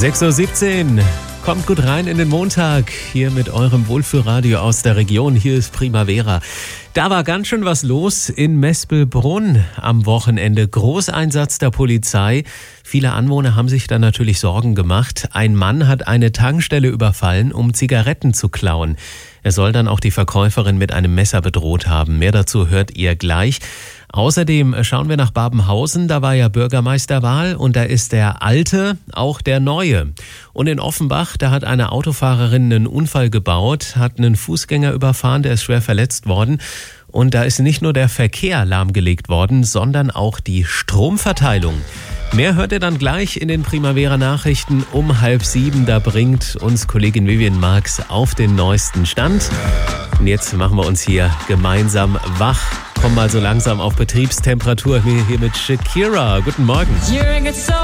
6:17 Uhr. Kommt gut rein in den Montag, hier mit eurem Wohlfühlradio aus der Region. Hier ist Primavera. Da war ganz schön was los in Mespelbrunn am Wochenende. Großeinsatz der Polizei. Viele Anwohner haben sich dann natürlich Sorgen gemacht. Ein Mann hat eine Tankstelle überfallen, um Zigaretten zu klauen. Er soll dann auch die Verkäuferin mit einem Messer bedroht haben. Mehr dazu hört ihr gleich. Außerdem schauen wir nach Babenhausen, da war ja Bürgermeisterwahl und da ist der Alte auch der Neue. Und in Offenbach, da hat eine Autofahrerin einen Unfall gebaut, hat einen Fußgänger überfahren, der ist schwer verletzt worden. Und da ist nicht nur der Verkehr lahmgelegt worden, sondern auch die Stromverteilung. Mehr hört ihr dann gleich in den Primavera-Nachrichten um 6:30. Da bringt uns Kollegin Vivian Marx auf den neuesten Stand. Und jetzt machen wir uns hier gemeinsam wach. Kommen mal so langsam auf Betriebstemperatur hier mit Shakira. Guten Morgen.